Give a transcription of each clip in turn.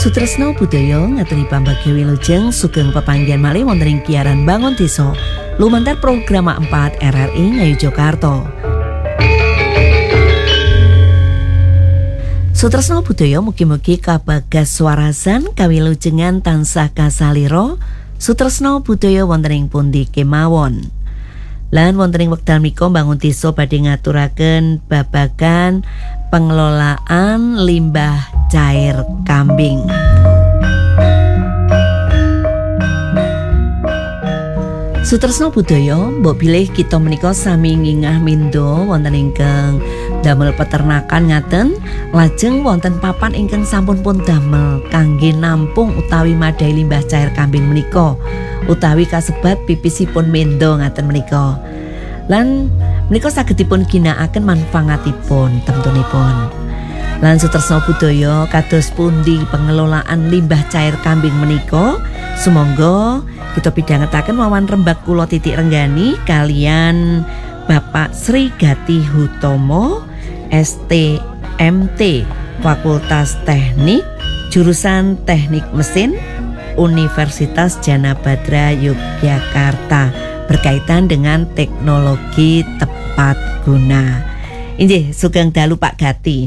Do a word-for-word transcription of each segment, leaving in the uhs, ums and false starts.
Sutresno budaya ngaturi pambagya wilujeng sugeng pepanggihan malih wonten ing Kiaran Bangun Desa lumantar program empat R R I Ngayogyakarta. Sutresno budaya mugi-mugi kabagas swarasan kawilujengan tansah kasalira sutresno budaya wonten ing pundi kemawon. Lan wonten ing wekdal menika Bangun Desa badhe ngaturaken babagan pengelolaan limbah cair kambing. Sutresno budaya mbok bilih kita menika sami ngingah mindo wonten ingkang damel peternakan ngaten, lajeng wonten papan ingkang sampun pun damel kangge nampung utawi madai limbah cair kambing menika utawi kasebat pipisipun mindo ngaten menika. Lan menika saged dipun ginakaken manfaatipun temtunipun. Lan sutresno budaya kados pundi pengelolaan limbah cair kambing menika, sumangga kita pidhangetaken wawan rembag kula Titik Renggani kalian Bapak Sri Gati Hutomo, S T M T Fakultas Teknik, jurusan Teknik Mesin, Universitas Jana Badra Yogyakarta, berkaitan dengan teknologi tepat guna. Inggih, sugeng dalu Pak Gati.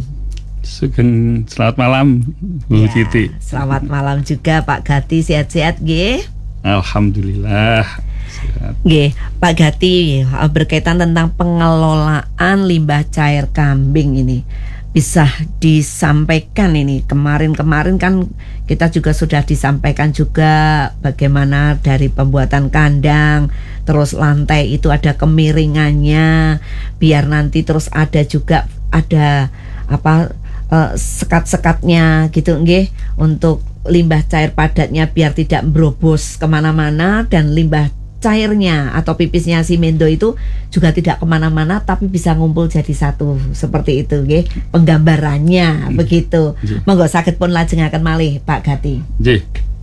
Sugeng selamat malam Bu ya, Titi. Selamat malam juga Pak Gati, sehat-sehat nggih? Alhamdulillah. Sehat. Nggih, Pak Gati, berkaitan tentang pengelolaan limbah cair kambing ini bisa disampaikan ini. Kemarin-kemarin kan kita juga sudah disampaikan juga bagaimana dari pembuatan kandang, terus lantai itu ada kemiringannya, biar nanti terus ada juga ada apa uh, sekat-sekatnya gitu nggih, untuk limbah cair padatnya biar tidak berobos kemana-mana, dan limbah cairnya atau pipisnya si mendo itu juga tidak kemana-mana tapi bisa ngumpul jadi satu seperti itu nggih penggambarannya. hmm. Begitu. hmm. Monggo saged pun lajengaken malih Pak Gati. Nggih.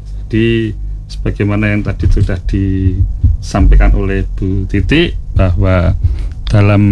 Di sebagaimana yang tadi sudah disampaikan oleh Bu Titi, bahwa dalam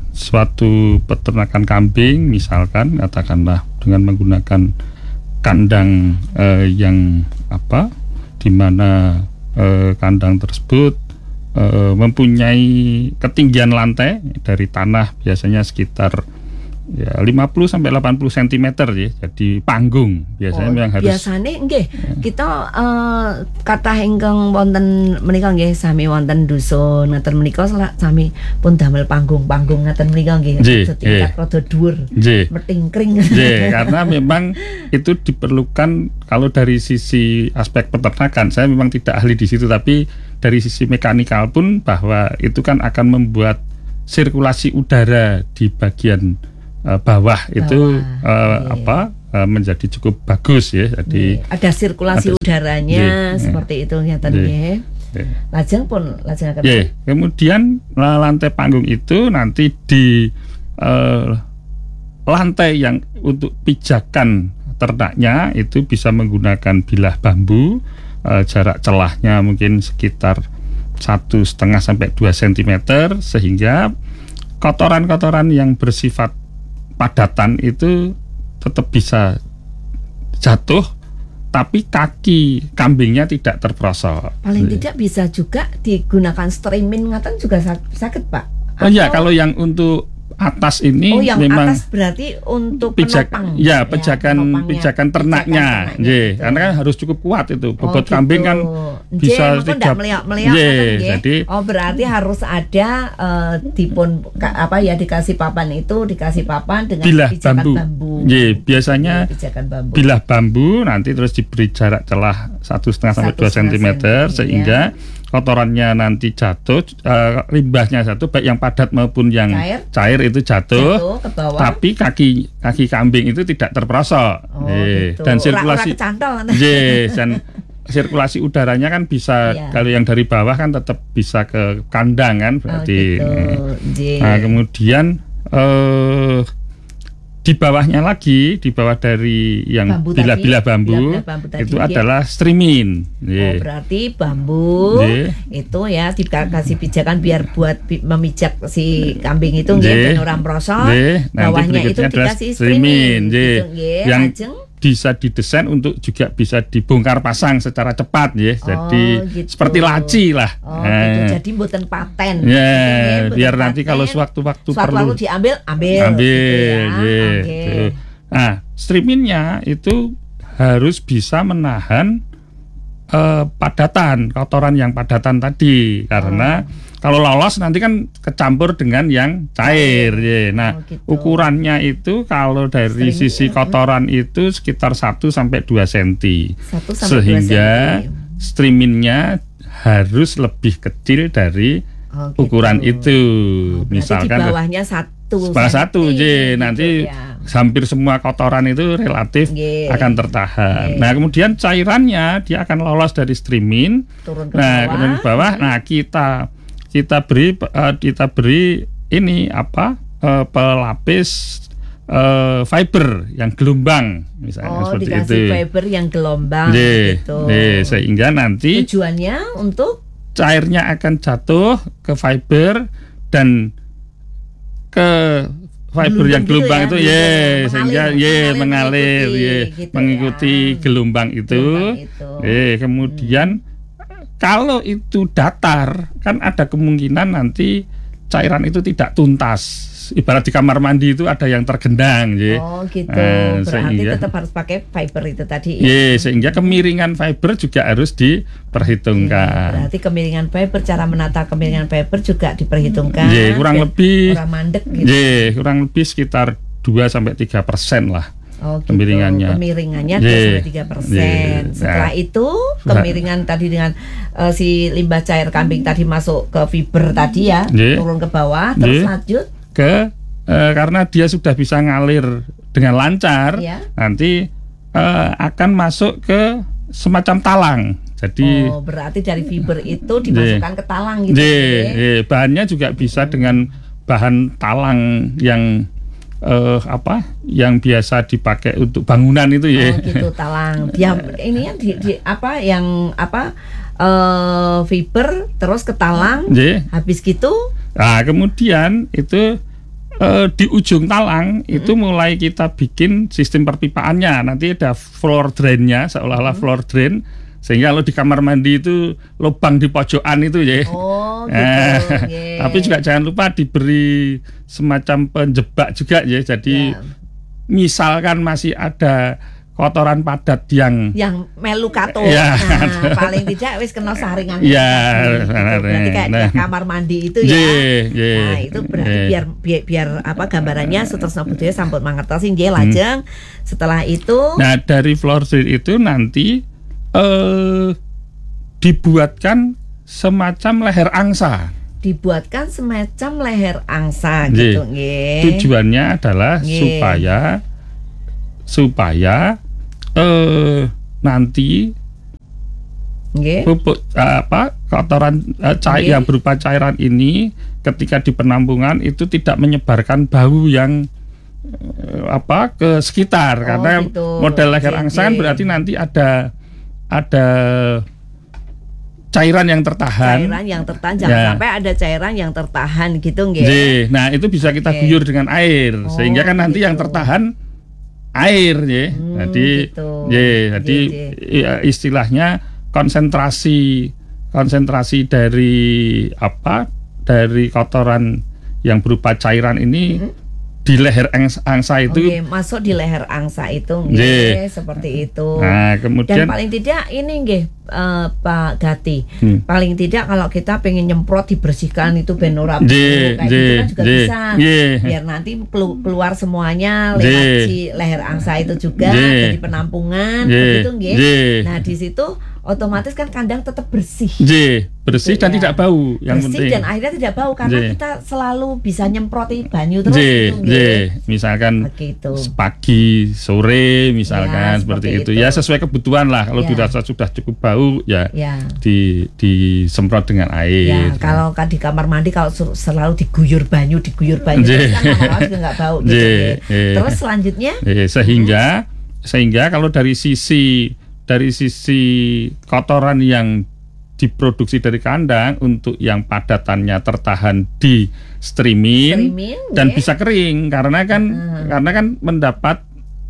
suatu peternakan kambing misalkan katakanlah dengan menggunakan kandang eh, yang apa di mana eh, kandang tersebut eh, mempunyai ketinggian lantai dari tanah biasanya sekitar ya lima puluh sampai delapan puluh sentimeter ya. Jadi panggung biasanya oh, yang harus biasanya nggih ya. Kita uh, kathah ingkang wonten menika nggih sami wonten dusun ngaten menika sami pun damel panggung-panggung ngaten menika nggih setingkat rada dhuwur metingkring. Nggih, karena memang itu diperlukan kalau dari sisi aspek peternakan. Saya memang tidak ahli di situ, tapi dari sisi mekanikal pun bahwa itu kan akan membuat sirkulasi udara di bagian Uh, bawah, bawah itu uh, iya. apa uh, menjadi cukup bagus ya. Jadi iya. Ada sirkulasi ada, udaranya iya. Seperti itu nyata nggih. Lajeng pun lajeng akan. Iya. Kemudian lantai panggung itu nanti di uh, lantai yang untuk pijakan ternaknya itu bisa menggunakan bilah bambu, uh, jarak celahnya mungkin sekitar satu setengah sampai dua sentimeter, sehingga kotoran-kotoran yang bersifat padatan itu tetap bisa jatuh, tapi kaki kambingnya tidak terperosok. Paling Jadi. tidak bisa juga digunakan streaming ngaten juga sakit Pak. Oh iya, kalau yang untuk atas ini oh, yang memang atas berarti untuk pijak, penopang. Ya, pijakan ya, pijakan ternaknya. Nggih, karena kan harus cukup kuat itu. Bobot oh, gitu. Kambing kan bisa tidak meliak-meliak. Jadi oh berarti harus ada uh, dipun apa ya dikasih papan itu, dikasih papan dengan bilah pijakan bambu. bambu. Nggih, biasanya pijakan bambu. Bilah bambu nanti terus diberi jarak celah satu setengah sampai dua sentimeter sehingga ya. Kotorannya nanti jatuh, uh, limbahnya jatuh, baik yang padat maupun yang cair, cair itu jatuh, jatuh tapi kaki kaki kambing itu tidak terperosok. Oh, e, gitu. Dan sirkulasi, ye, dan sirkulasi udaranya kan bisa ya. Kalau yang dari bawah kan tetap bisa ke kandang kan, berarti. Oh, gitu. Nah kemudian uh, di bawahnya lagi, di bawah dari yang bila-bila bambu, bila-bila bambu tadi, itu ya. Adalah streaming. Oh, berarti bambu yeah. Itu ya dikasih pijakan biar buat memijak si kambing itu yeah. Dan orang merosot. Yeah. Bawahnya itu dikasih streaming. Yeah. Gitu, yang bisa didesain untuk juga bisa dibongkar pasang secara cepat ya. Jadi Oh, gitu. seperti laci lah. Oh, Nah, gitu. Jadi mboten paten. ya, Gitu ya, mboten biar nanti paten. kalau sewaktu-waktu Suatu perlu waktu diambil, ambil. ambil, gitu ya, ya. Oke. gitu. Nah, streamingnya itu harus bisa menahan eh, padatan, kotoran yang padatan tadi, karena Oh. kalau lolos nanti kan kecampur dengan yang cair. Ya. Nah, Oh, gitu. ukurannya itu kalau dari Streaming, sisi mm, kotoran itu sekitar satu sampai dua senti. Satu sampai dua Sehingga senti. streamingnya harus lebih kecil dari Oh, gitu. ukuran itu. Oh, berarti Misalkan di bawahnya satu. Salah satu, senti, J. gitu Nanti ya. hampir semua kotoran itu relatif Ye. akan tertahan. Ye. Nah, kemudian cairannya dia akan lolos dari streaming. Turun ke Nah, bawah. turun ke bawah. Nah, kita kita beri eh, kita beri ini apa? eh, pelapis eh, fiber yang gelombang misalnya Oh, seperti dikasih itu. fiber yang gelombang Ye, gitu. ye, sehingga nanti Tujuannya untuk cairnya akan jatuh ke fiber dan ke fiber yang Gelombang gelombang gitu itu ya, ya, mengalir, sehingga mengalir, ye mengalir, mengalir mengikuti, ye gitu mengikuti ya. gelombang itu. Gelombang itu. Eh kemudian kalau itu datar kan ada kemungkinan nanti cairan itu tidak tuntas. Ibarat di kamar mandi itu ada yang tergendang ya. Oh gitu, Eh, berarti sehingga- tetap harus pakai fiber itu tadi. Ye, sehingga kemiringan fiber juga harus diperhitungkan. Berarti kemiringan fiber, cara menata kemiringan fiber juga diperhitungkan. Ye, kurang Dan lebih kurang mandek gitu. Ye, kurang lebih sekitar dua sampai tiga persen lah. Oh, gitu. Kemiringannya. Kemiringannya Ye. dua sampai tiga persen. Ye. Setelah Nah. itu kemiringan tadi dengan eh, si limbah cair kambing tadi masuk ke fiber tadi ya, Ye. turun ke bawah, terus Ye. lanjut. Ke eh, karena dia sudah bisa ngalir dengan lancar, Ya. nanti eh, akan masuk ke semacam talang. Jadi Oh, berarti dari fiber itu dimasukkan ke talang gitu. Ye, ya. ye, bahannya juga bisa dengan bahan talang yang eh, apa? Yang biasa dipakai untuk bangunan itu ya. Oh gitu, talang. Dia ini ya di, di apa yang apa eh fiber terus ke talang. Ye. Habis gitu Nah, kemudian itu eh, di ujung talang itu mulai kita bikin sistem perpipaannya. Nanti ada floor drainnya, seolah-olah floor drain. Sehingga kalau di kamar mandi itu lubang di pojokan itu ya. oh gitu. Nah, Ye. tapi juga jangan lupa diberi semacam penjebak juga ya. Jadi Ya. misalkan masih ada kotoran padat yang yang melu kato. Ya. Nah, paling tidak wis kena saringan. Ya, gitu. benar, Berarti kayak nah. di kamar mandi itu ya. Ye, ye, Nah, itu berarti ye. biar, biar biar apa gambarannya Sutresno Budaya sampun mangertosi nggih lajeng. Setelah itu Nah, dari floor drain itu nanti eh dibuatkan semacam leher angsa. dibuatkan semacam leher angsa Ye. gitu nggih. Tujuannya adalah Ye. supaya supaya eh nanti Nggih. pupuk eh, apa kotoran eh, cair Ye. yang berupa cairan ini ketika di penampungan itu tidak menyebarkan bau yang eh, apa ke sekitar, Oh, karena gitu. model leher Ye, angsa kan ye. berarti nanti ada ada cairan yang tertahan. Cairan yang tertahan, jangan Ya. sampai ada cairan yang tertahan gitu nggih. Ye, nah itu bisa kita Oke. guyur dengan air, Oh, sehingga kan nanti gitu. yang tertahan air, ya. Hmm, Jadi, gitu. ye, jadi Ye, ya, istilahnya konsentrasi konsentrasi dari apa dari kotoran yang berupa cairan ini di leher angsa, angsa itu. Oke, masuk di leher angsa itu Ye. nggih, seperti itu. Nah, Dan kemudian paling tidak ini nggih eh, Pak Gati. Hmm. Paling tidak kalau kita pengen nyemprot dibersihkan itu ben ora Ye, bau, kayak ye, gitu kan juga ye, bisa. ye. Biar nanti kelu- keluar semuanya lewat Ye. si leher angsa itu juga Ye. jadi penampungan Ye, begitu nggih. ye. Nah, di situ otomatis kan kandang tetap bersih. J, bersih Gitu dan ya. tidak bau yang bersih penting. dan akhirnya tidak bau karena Ye. kita selalu bisa nyemproti banyu terus J, gitu J, nggih. misalkan Begitu. pagi, sore, misalkan Ya, seperti seperti itu. itu. Ya sesuai kebutuhan lah. Kalau Ya. dirasa sudah cukup bau, ya Ya. di disemprot dengan air. Ya, kalau kan di kamar mandi kalau sur- selalu diguyur banyu, diguyur banyu Ye. terus kan lama-lama juga nggak bau gitu. Ye, nggih. ye. Terus selanjutnya Eh, sehingga sehingga kalau dari sisi dari sisi kotoran yang diproduksi dari kandang untuk yang padatannya tertahan di streaming, streaming dan nggih. bisa kering karena kan Hmm. karena kan mendapat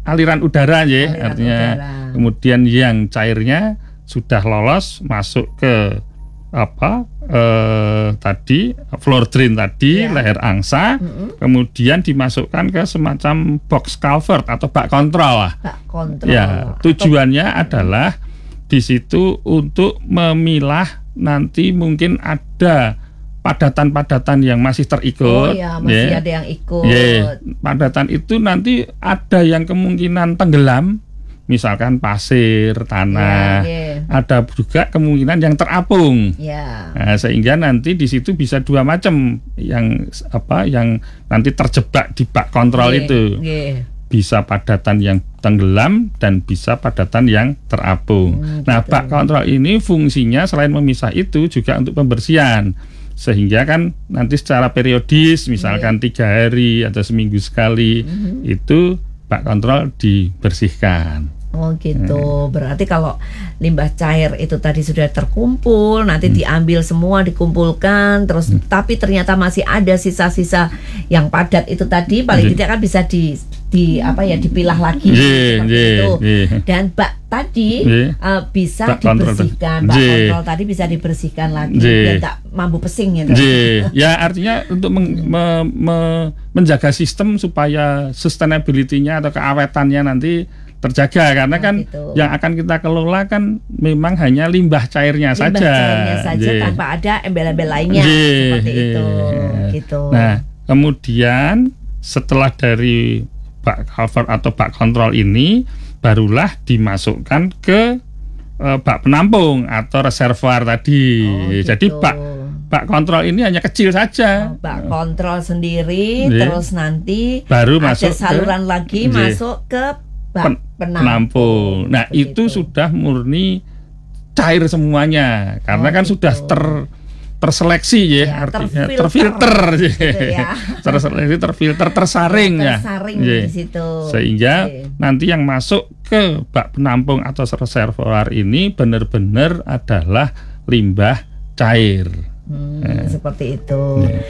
aliran udara ya, Aliran artinya udara. kemudian yang cairnya sudah lolos masuk ke apa eh, tadi floor drain tadi, Ya. leher angsa, Mm-mm. kemudian dimasukkan ke semacam box culvert atau bak kontrol lah. Bak kontrol. Ya, tujuannya adalah di situ untuk memilah nanti mungkin ada padatan-padatan yang masih terikut. Oh ya, masih ya. ada yang ikut. Ya, padatan itu nanti ada yang kemungkinan tenggelam, misalkan pasir, tanah. Ya, ya. Ada juga kemungkinan yang terapung. Ya. Nah, sehingga nanti di situ bisa dua macam yang apa yang nanti terjebak di bak kontrol Ye, itu. ye. Bisa padatan yang tenggelam dan bisa padatan yang terapung. Hmm, nah, gitu. bak kontrol ini fungsinya selain memisah itu juga untuk pembersihan. Sehingga kan nanti secara periodis misalkan tiga hari atau seminggu sekali Mhm. itu bak kontrol dibersihkan. Oh gitu, berarti kalau limbah cair itu tadi sudah terkumpul, nanti Hmm. diambil semua, dikumpulkan, terus tapi ternyata masih ada sisa-sisa yang padat itu tadi, paling Hmm. tidak kan bisa di di apa ya dipilah lagi Ye, seperti ye, itu. ye. Dan bak tadi Ye. uh, bisa Bak kontrol dibersihkan, tadi. bak Ye. kontrol tadi bisa dibersihkan lagi Ye. biar tak mampu pesing ya. J, ya artinya untuk meng- me- me- menjaga sistem supaya sustainability-nya atau keawetannya nanti terjaga karena Oh, kan gitu. yang akan kita kelola kan memang hanya limbah cairnya Limbah saja. cairnya saja J. tanpa ada embel-embel lainnya J, seperti J. itu, gitu. Nah, kemudian setelah dari bak culvert atau bak kontrol ini barulah dimasukkan ke eh, bak penampung atau reservoir tadi. Oh, Jadi gitu. bak bak kontrol ini hanya kecil saja. Oh, bak kontrol sendiri, Ye. terus nanti Baru ada masuk ke- saluran lagi Ye. masuk ke bak Pen- penampung. penampung. Nah, Begitu. itu sudah murni cair semuanya karena Oh, kan gitu. sudah ter terseleksi ya, Ya, artinya terfilter. terfilter, Gitu ya. terseleksi, terfilter, tersaring ya, Tersaring Ya. di situ. Sehingga Ye. nanti yang masuk ke bak penampung atau reservoir ini benar-benar adalah limbah cair. Hmm, seperti itu. Ye.